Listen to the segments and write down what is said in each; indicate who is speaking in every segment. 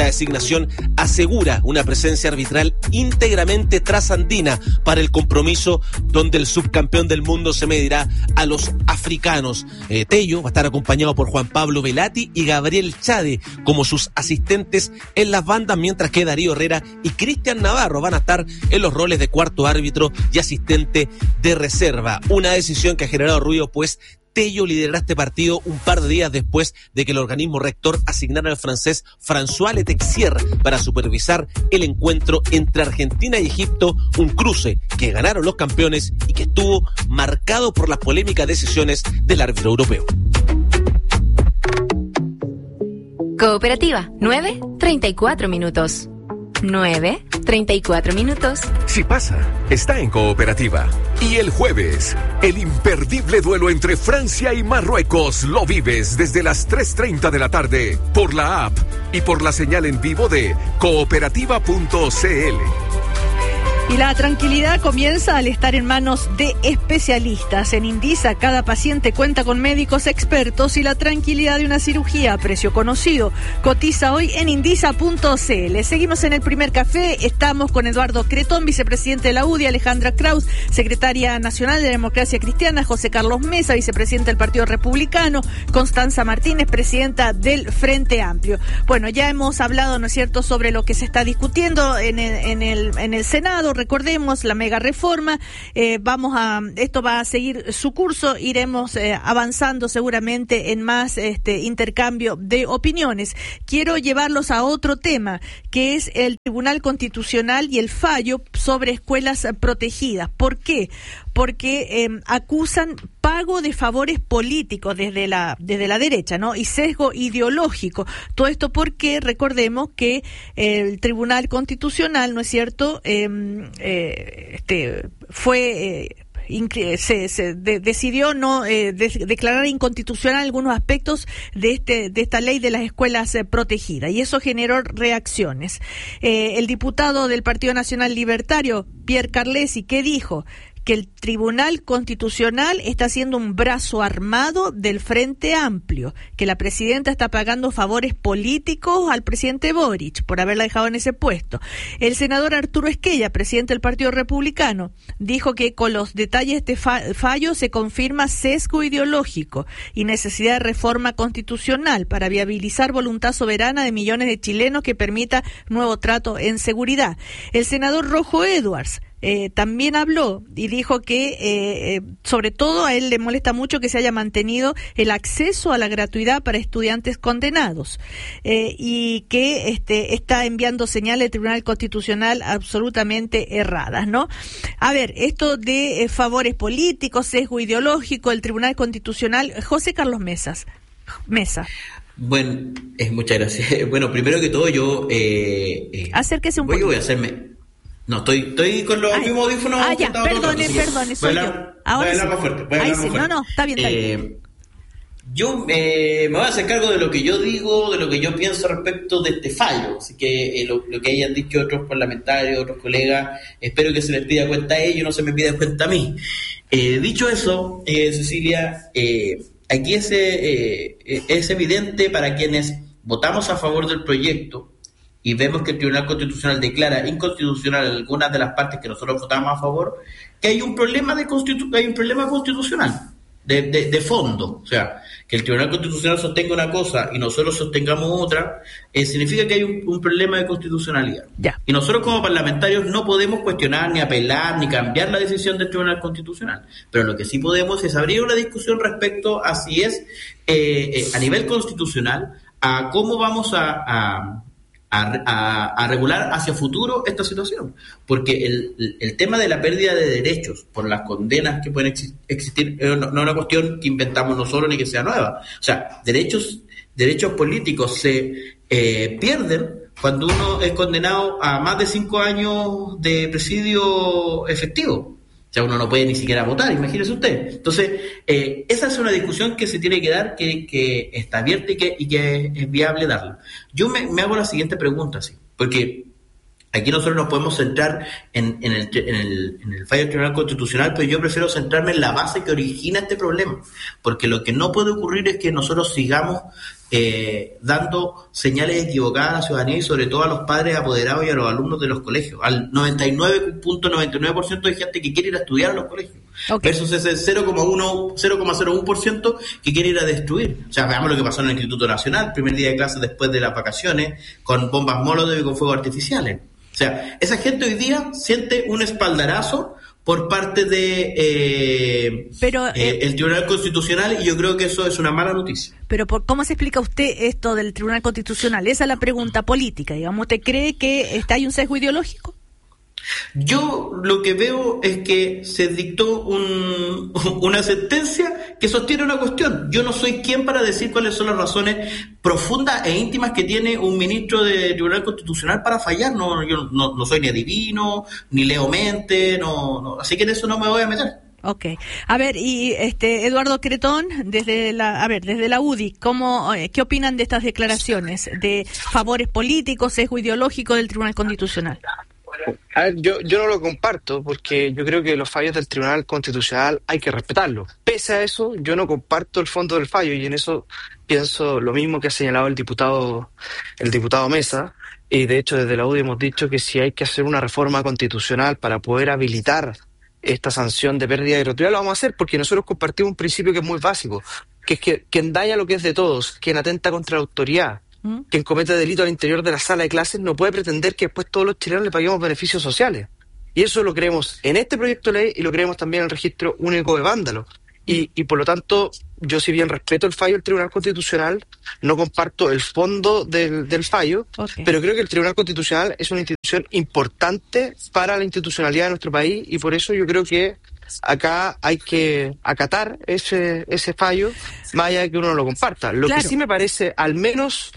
Speaker 1: designación asegura una presencia arbitral íntegramente trasandina para el compromiso donde el subcampeón del mundo se medirá a los africanos. Tello va a estar acompañado por Juan Pablo Velati y Gabriel Chade como sus asistentes en las bandas, mientras que Darío Herrera y Cristian Navarro van a estar en los roles de cuarto árbitro y asistente de reserva. Una decisión que ha generado ruido, pues Tello liderará este partido un par de días después de que el organismo rector asignara al francés François Letexier para supervisar el encuentro entre Argentina y Egipto, un cruce que ganaron los campeones y que estuvo marcado por las polémicas decisiones del árbitro europeo.
Speaker 2: Cooperativa, 9:34 minutos. 9:34 minutos.
Speaker 3: Si pasa, está en Cooperativa. Y el jueves, el imperdible duelo entre Francia y Marruecos lo vives desde las 3:30 de la tarde por la app y por la señal en vivo de cooperativa.cl.
Speaker 4: Y la tranquilidad comienza al estar en manos de especialistas. En Indisa, cada paciente cuenta con médicos expertos y la tranquilidad de una cirugía a precio conocido. Cotiza hoy en indisa.cl. Seguimos en el primer café. Estamos con Eduardo Cretón, vicepresidente de la UDI, Alejandra Kraus, secretaria nacional de Democracia Cristiana, José Carlos Mesa, vicepresidente del Partido Republicano, Constanza Martínez, presidenta del Frente Amplio. Bueno, ya hemos hablado, ¿no es cierto?, sobre lo que se está discutiendo en el Senado. Recordemos la mega reforma. Esto va a seguir su curso. Iremos avanzando seguramente en más intercambio de opiniones. Quiero llevarlos a otro tema, que es el Tribunal Constitucional y el fallo sobre escuelas protegidas. ¿Por qué? Porque acusan pago de favores políticos desde la derecha, ¿no? Y sesgo ideológico. Todo esto porque recordemos que el Tribunal Constitucional, ¿no es cierto?, decidió no declarar inconstitucional algunos aspectos de esta ley de las escuelas protegidas, y eso generó reacciones. El diputado del Partido Nacional Libertario, Pierre Carlesi, ¿qué dijo? Que el Tribunal Constitucional está haciendo un brazo armado del Frente Amplio, que la presidenta está pagando favores políticos al presidente Boric por haberla dejado en ese puesto. El senador Arturo Esquella, presidente del Partido Republicano, dijo que con los detalles de este fallo se confirma sesgo ideológico y necesidad de reforma constitucional para viabilizar voluntad soberana de millones de chilenos que permita nuevo trato en seguridad. El senador Rojo Edwards también habló y dijo que sobre todo a él le molesta mucho que se haya mantenido el acceso a la gratuidad para estudiantes condenados, y que está enviando señales al Tribunal Constitucional absolutamente erradas, ¿no? A ver, esto de favores políticos, sesgo ideológico, el Tribunal Constitucional. José Carlos Mesa.
Speaker 5: Bueno, muchas gracias. Bueno, primero que todo yo
Speaker 4: acérquese un poco.
Speaker 5: Voy a hacerme... No, estoy con los mismos audífonos.
Speaker 4: Ya, perdone, soy yo. Ahora sí.
Speaker 5: Más fuerte.
Speaker 4: No, está bien.
Speaker 5: Yo me voy a hacer cargo de lo que yo digo, de lo que yo pienso respecto de este fallo. Así que lo que hayan dicho otros parlamentarios, otros colegas, espero que se les pida cuenta a ellos, no se me pida cuenta a mí. Dicho eso, Cecilia, aquí es evidente para quienes votamos a favor del proyecto y vemos que el Tribunal Constitucional declara inconstitucional algunas de las partes que nosotros votamos a favor, que hay un problema constitucional de fondo. O sea, que el Tribunal Constitucional sostenga una cosa y nosotros sostengamos otra, significa que hay un problema de constitucionalidad.
Speaker 4: Ya.
Speaker 5: Y nosotros como parlamentarios no podemos cuestionar, ni apelar, ni cambiar la decisión del Tribunal Constitucional. Pero lo que sí podemos es abrir una discusión respecto a si es, a nivel constitucional, a cómo vamos a regular hacia futuro esta situación, porque el tema de la pérdida de derechos por las condenas que pueden existir no es una cuestión que inventamos nosotros ni que sea nueva. O sea, derechos políticos se pierden cuando uno es condenado a más de 5 años de presidio efectivo. O sea, uno no puede ni siquiera votar, imagínese usted. Entonces, esa es una discusión que se tiene que dar, que está abierta y que es viable darla. Yo me hago la siguiente pregunta, ¿sí? Porque aquí nosotros nos podemos centrar en el fallo del Tribunal Constitucional, pero yo prefiero centrarme en la base que origina este problema. Porque lo que no puede ocurrir es que nosotros sigamos dando señales equivocadas a la ciudadanía y sobre todo a los padres apoderados y a los alumnos de los colegios. Al 99.99% de gente que quiere ir a estudiar a los colegios, versus ese 0,01% que quiere ir a destruir. O sea, veamos lo que pasó en el Instituto Nacional, primer día de clase después de las vacaciones, con bombas molotov y con fuegos artificiales. O sea, esa gente hoy día siente un espaldarazo por parte de el Tribunal Constitucional, y yo creo que eso es una mala noticia.
Speaker 4: Pero ¿cómo se explica usted esto del Tribunal Constitucional? Esa es la pregunta política, digamos. ¿Usted cree que hay un sesgo ideológico?
Speaker 5: Yo lo que veo es que se dictó una sentencia que sostiene una cuestión. Yo no soy quien para decir cuáles son las razones profundas e íntimas que tiene un ministro del Tribunal Constitucional para fallar. Yo no soy ni adivino, ni leo mente, así que en eso no me voy a meter.
Speaker 4: Ok. A ver, y Eduardo Cretón, desde la UDI, ¿qué opinan de estas declaraciones de favores políticos, sesgo ideológico del Tribunal Constitucional?
Speaker 6: A ver, yo no lo comparto, porque yo creo que los fallos del Tribunal Constitucional hay que respetarlos. Pese a eso, yo no comparto el fondo del fallo, y en eso pienso lo mismo que ha señalado el diputado Mesa, y de hecho desde la UDI hemos dicho que si hay que hacer una reforma constitucional para poder habilitar esta sanción de pérdida de gratuidad, lo vamos a hacer, porque nosotros compartimos un principio que es muy básico, que es que quien daña lo que es de todos, quien atenta contra la autoridad, quien comete delito al interior de la sala de clases, no puede pretender que después todos los chilenos le paguemos beneficios sociales. Y eso lo creemos en este proyecto de ley y lo creemos también en el registro único de vándalos. Y por lo tanto, yo si bien respeto el fallo del Tribunal Constitucional, no comparto el fondo del fallo, pero creo que el Tribunal Constitucional es una institución importante para la institucionalidad de nuestro país, y por eso yo creo que acá hay que acatar ese fallo, más allá de que uno no lo comparta. Lo que sí me parece al menos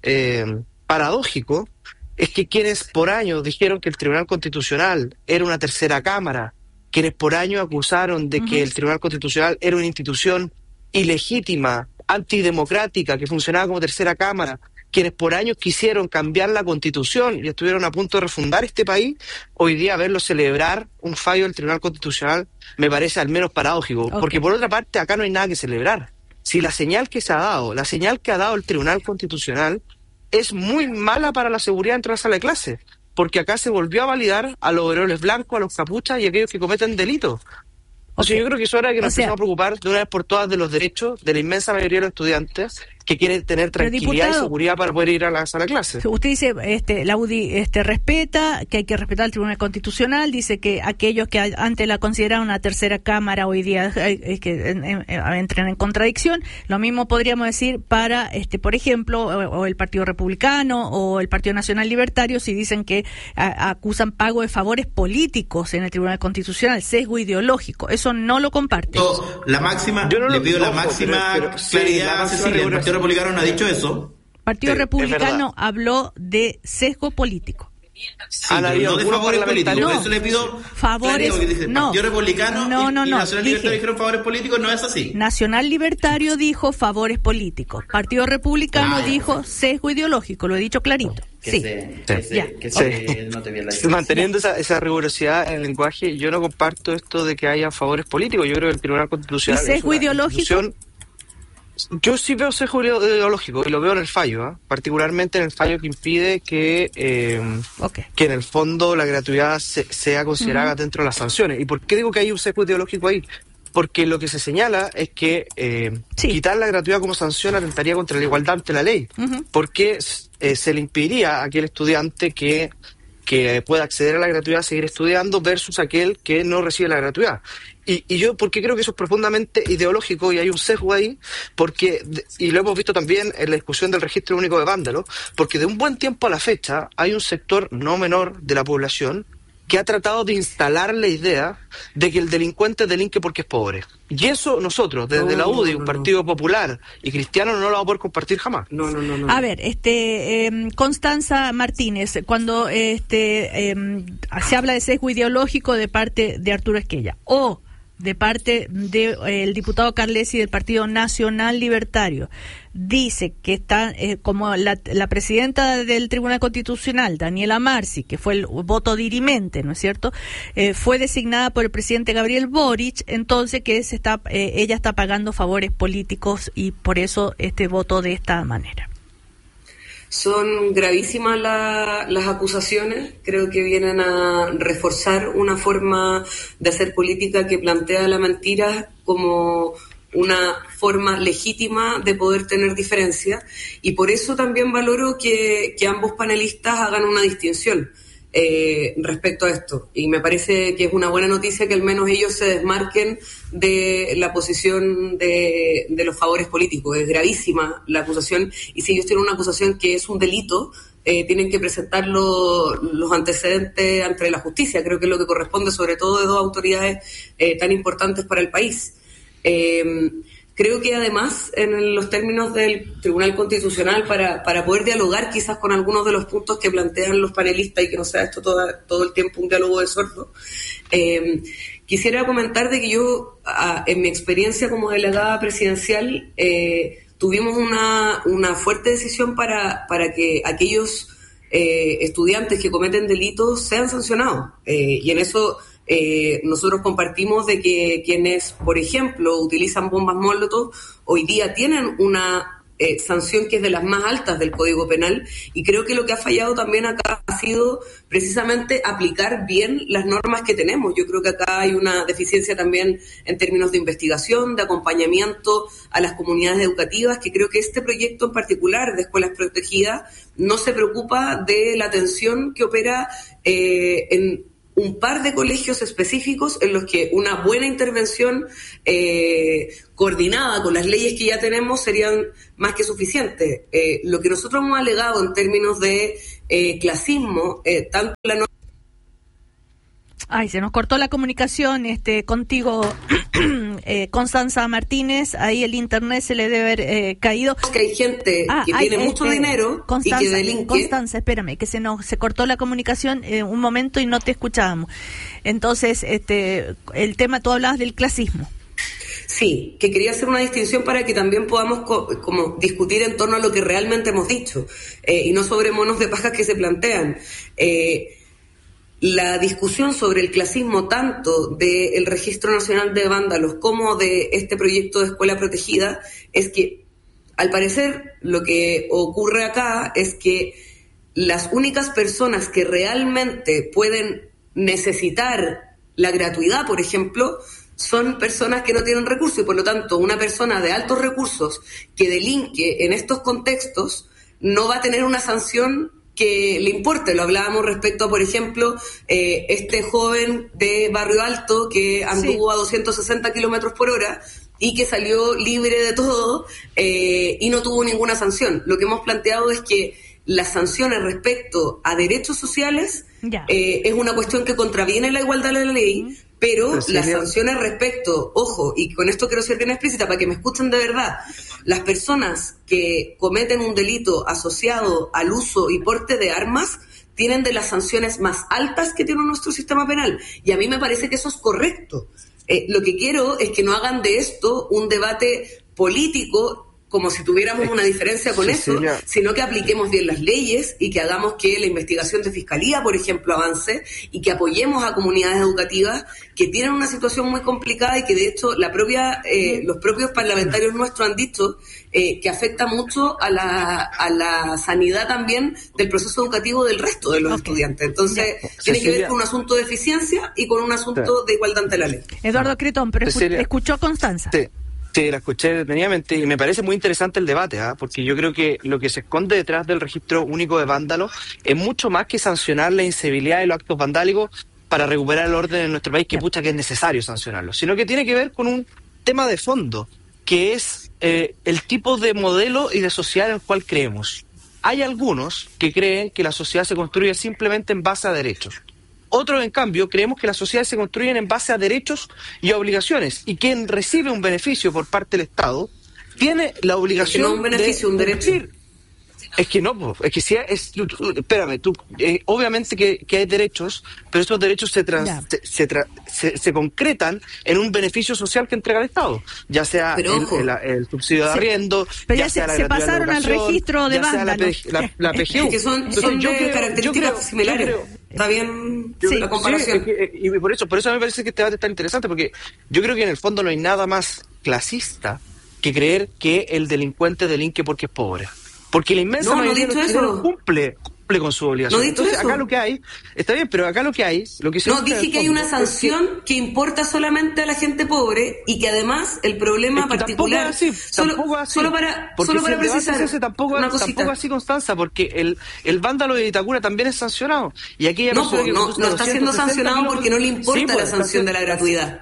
Speaker 6: paradójico es que quienes por años dijeron que el Tribunal Constitucional era una tercera cámara, quienes por años acusaron de que el Tribunal Constitucional era una institución ilegítima, antidemocrática, que funcionaba como tercera cámara, quienes por años quisieron cambiar la Constitución y estuvieron a punto de refundar este país, hoy día verlo celebrar un fallo del Tribunal Constitucional me parece al menos paradójico, porque por otra parte acá no hay nada que celebrar. Si la señal que se ha dado, la señal que ha dado el Tribunal Constitucional es muy mala para la seguridad dentro de la sala de clase, porque acá se volvió a validar a los overoles blancos, a los capuchas y a aquellos que cometen delitos. O sea, yo creo que es hora de que nos empecemos a preocupar de una vez por todas de los derechos de la inmensa mayoría de los estudiantes que quieren tener tranquilidad y seguridad para poder ir a la sala de clases.
Speaker 4: Usted dice, la UDI respeta, que hay que respetar el Tribunal Constitucional, dice que aquellos que antes la consideraban una tercera cámara hoy día entren en contradicción. Lo mismo podríamos decir para, por ejemplo, o el Partido Republicano o el Partido Nacional Libertario, si dicen que acusan pago de favores políticos en el Tribunal Constitucional, sesgo ideológico. Eso no lo comparte.
Speaker 5: La máxima, yo no le pido la máxima claridad a Cecilia. El Partido Republicano no ha dicho eso.
Speaker 4: Partido Republicano habló de sesgo político.
Speaker 5: Sí, no de favores políticos.
Speaker 4: No,
Speaker 5: por eso le pido
Speaker 4: favores.
Speaker 5: Partido Republicano y Nacional Libertario dijeron favores políticos, no es así.
Speaker 4: Nacional Libertario dijo favores políticos. Partido Republicano dijo sesgo ideológico. Lo he dicho clarito.
Speaker 6: Manteniendo esa rigurosidad en el lenguaje, yo no comparto esto de que haya favores políticos. Yo creo que el Tribunal Constitucional.
Speaker 4: ¿Y sesgo ideológico?
Speaker 6: Yo sí veo sesgo ideológico y lo veo en el fallo, particularmente en el fallo que impide que en el fondo la gratuidad sea considerada dentro de las sanciones. ¿Y por qué digo que hay un sesgo ideológico ahí? Porque lo que se señala es que quitar la gratuidad como sanción atentaría contra la igualdad ante la ley, porque se le impediría a aquel estudiante que pueda acceder a la gratuidad, seguir estudiando, versus aquel que no recibe la gratuidad. Y yo, porque creo que eso es profundamente ideológico y hay un sesgo ahí, y lo hemos visto también en la discusión del registro único de vándalos, porque de un buen tiempo a la fecha hay un sector no menor de la población que ha tratado de instalar la idea de que el delincuente delinque porque es pobre. Y eso nosotros, desde la UDI, un partido popular y cristiano, no lo vamos a poder compartir jamás. No.
Speaker 4: A ver, Constanza Martínez, cuando se habla de sesgo ideológico de parte de Arturo Esquella, o de parte del diputado Carlesi del Partido Nacional Libertario. Dice que está como la presidenta del Tribunal Constitucional, Daniela Marci, que fue el voto dirimente, ¿no es cierto?, fue designada por el presidente Gabriel Boric, entonces que ella está pagando favores políticos y por eso este voto de esta manera.
Speaker 7: Son gravísimas las acusaciones, creo que vienen a reforzar una forma de hacer política que plantea la mentira como una forma legítima de poder tener diferencias, y por eso también valoro que ambos panelistas hagan una distinción respecto a esto, y me parece que es una buena noticia que al menos ellos se desmarquen de la posición de los favores políticos. Es gravísima la acusación, y si ellos tienen una acusación que es un delito, tienen que presentar los antecedentes ante la justicia. Creo que es lo que corresponde, sobre todo de dos autoridades tan importantes para el país. Creo que además, en los términos del Tribunal Constitucional, para poder dialogar quizás con algunos de los puntos que plantean los panelistas y que no sea esto todo el tiempo un diálogo de sordos, quisiera comentar de que yo, en mi experiencia como delegada presidencial, tuvimos una fuerte decisión para que aquellos estudiantes que cometen delitos sean sancionados. Y en eso nosotros compartimos de que quienes, por ejemplo, utilizan bombas Molotov, hoy día tienen una sanción que es de las más altas del Código Penal, y creo que lo que ha fallado también acá ha sido precisamente aplicar bien las normas que tenemos. Yo creo que acá hay una deficiencia también en términos de investigación, de acompañamiento a las comunidades educativas, que creo que este proyecto en particular de escuelas protegidas no se preocupa de la atención que opera en un par de colegios específicos en los que una buena intervención coordinada con las leyes que ya tenemos serían más que suficientes. Lo que nosotros hemos alegado en términos de clasismo, tanto la
Speaker 4: Ay, se nos cortó la comunicación contigo, Constanza Martínez. Ahí el internet se le debe haber caído.
Speaker 7: Que hay gente que tiene mucho dinero
Speaker 4: Constanza,
Speaker 7: y que delinque.
Speaker 4: Constanza, espérame, que se cortó la comunicación un momento y no te escuchábamos. Entonces, el tema, tú hablabas del clasismo.
Speaker 7: Sí, que quería hacer una distinción para que también podamos como discutir en torno a lo que realmente hemos dicho, y no sobre monos de paja que se plantean. La discusión sobre el clasismo, tanto del Registro Nacional de Vándalos como de este proyecto de escuela protegida, es que, al parecer, lo que ocurre acá es que las únicas personas que realmente pueden necesitar la gratuidad, por ejemplo, son personas que no tienen recursos, y por lo tanto una persona de altos recursos que delinque en estos contextos no va a tener una sanción que le importe. Lo hablábamos respecto a, por ejemplo, este joven de Barrio Alto que anduvo a 260 kilómetros por hora y que salió libre de todo y no tuvo ninguna sanción. Lo que hemos planteado es que las sanciones respecto a derechos sociales es una cuestión que contraviene la igualdad de la ley, pero las sanciones respecto, ojo, y con esto quiero ser bien explícita para que me escuchen de verdad, las personas que cometen un delito asociado al uso y porte de armas tienen de las sanciones más altas que tiene nuestro sistema penal, y a mí me parece que eso es correcto. Lo que quiero es que no hagan de esto un debate político como si tuviéramos una diferencia con eso, sino que apliquemos bien las leyes y que hagamos que la investigación de fiscalía, por ejemplo, avance, y que apoyemos a comunidades educativas que tienen una situación muy complicada y que de hecho los propios parlamentarios nuestros han dicho que afecta mucho a la sanidad también del proceso educativo del resto de los estudiantes. Entonces, tiene que ver con un asunto de eficiencia y con un asunto de igualdad ante la ley.
Speaker 4: Eduardo Cretón, pero escuchó a Constanza.
Speaker 6: Sí, la escuché detenidamente y me parece muy interesante el debate, porque yo creo que lo que se esconde detrás del registro único de vándalos es mucho más que sancionar la incivilidad y los actos vandálicos para recuperar el orden en nuestro país, que es necesario sancionarlo, sino que tiene que ver con un tema de fondo, que es el tipo de modelo y de sociedad en el cual creemos. Hay algunos que creen que la sociedad se construye simplemente en base a derechos. Otros, en cambio, creemos que las sociedades se construyen en base a derechos y obligaciones, y quien recibe un beneficio por parte del Estado tiene la obligación
Speaker 7: no un beneficio,
Speaker 6: de
Speaker 7: un derecho.
Speaker 6: Es que no, es que si es, espérame, obviamente que hay derechos, pero esos derechos se concretan en un beneficio social que entrega el Estado, ya sea el subsidio de arriendo,
Speaker 4: pero
Speaker 6: ya sea la
Speaker 4: se pasaron al registro de vándalos,
Speaker 6: la PGU.
Speaker 7: Es que son de características similares. Está bien la comparación.
Speaker 6: Y por eso me parece que este debate es tan interesante, porque yo creo que en el fondo no hay nada más clasista que creer que el delincuente delinque porque es pobre. Porque la inmensa mayoría de los chilenos cumple con su obligación. Entonces, acá lo que hay, está bien, pero acá lo que
Speaker 7: dije que hay una sanción que importa solamente a la gente pobre y que además el problema particular... Solo para precisar
Speaker 6: tampoco así, Constanza, porque el vándalo de Vitacura también es sancionado. Y aquella
Speaker 7: no está siendo sancionado porque no le importa la sanción de la gratuidad.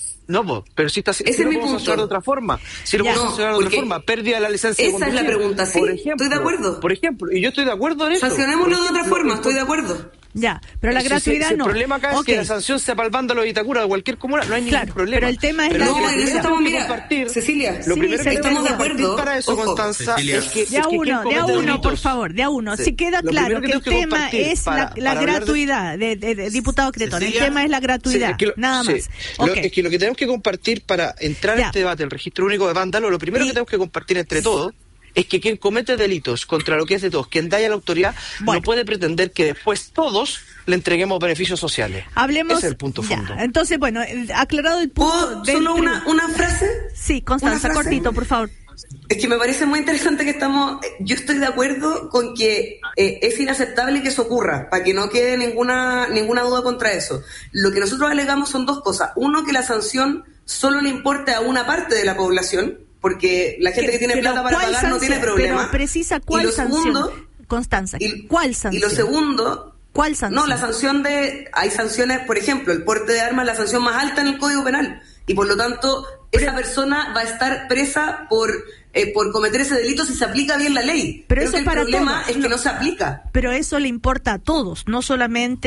Speaker 6: No, pero sí está.
Speaker 7: Ese es mi punto.
Speaker 6: Sancionar de otra forma. Si lo podemos sancionar de otra forma, pérdida de la licencia de conducir.
Speaker 7: Esa es la pregunta, sí, estoy de acuerdo.
Speaker 6: Por ejemplo, y yo estoy de acuerdo en eso.
Speaker 7: Sancionémoslo de otra forma, estoy de acuerdo.
Speaker 4: Ya, pero la gratuidad no.
Speaker 6: El problema acá es que la sanción sea para el vándalo de Vitacura o de cualquier comuna, no hay ningún problema.
Speaker 4: Pero el tema es
Speaker 7: en eso estamos, Cecilia,
Speaker 6: lo primero que
Speaker 7: estamos de acuerdo.
Speaker 6: Para eso, Constanza, es que
Speaker 4: de a uno, por favor, de a uno. Si queda claro que el tema es la gratuidad, diputado Cretón, el tema es la gratuidad, nada más.
Speaker 6: Es que lo que tenemos que compartir para entrar en este debate, el registro único de vándalo, lo primero que tenemos que compartir entre todos es que quien comete delitos contra lo que es de todos, quien daña a la autoridad, no puede pretender que después todos le entreguemos beneficios sociales.
Speaker 4: Hablemos.
Speaker 6: Ese es el punto fondo.
Speaker 4: Entonces, bueno, aclarado el punto.
Speaker 7: ¿Solo una frase?
Speaker 4: Sí, Constanza, cortito, por favor.
Speaker 7: Es que me parece muy interesante que yo estoy de acuerdo con que es inaceptable que eso ocurra, para que no quede ninguna duda contra eso. Lo que nosotros alegamos son dos cosas. Uno, que la sanción solo le importa a una parte de la población, porque la gente que tiene plata para pagar no tiene problema.
Speaker 4: Pero precisa cuál sanción, Constanza, ¿cuál sanción?
Speaker 7: Y lo segundo,
Speaker 4: ¿cuál sanción?
Speaker 7: No, la sanción hay sanciones, por ejemplo, el porte de armas es la sanción más alta en el Código Penal, y por lo tanto esa persona va a estar presa por cometer ese delito si se aplica bien la ley.
Speaker 4: Pero eso
Speaker 7: el problema es que no se aplica.
Speaker 4: Pero eso le importa a todos, no solamente